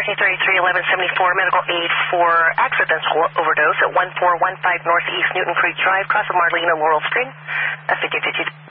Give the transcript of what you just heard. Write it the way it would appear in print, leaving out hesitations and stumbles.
1333-1174, medical aid for accidental overdose at 1415 Northeast Newton Creek Drive, across from Marlena Laurel Spring. That's 5052.